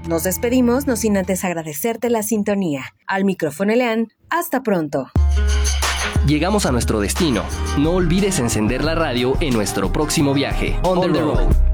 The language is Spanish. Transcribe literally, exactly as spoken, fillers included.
Nos despedimos, no sin antes agradecerte la sintonía. Al micrófono Leanne, hasta pronto. Llegamos a nuestro destino. No olvides encender la radio en nuestro próximo viaje. On the road.